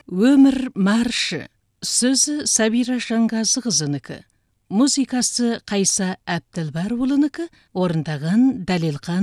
Өмір маршы. Сөзі Сабира Жанғазықызынікі. Музыкасы Қайса Әбділбарұлынікі, орындаған Дәлелқан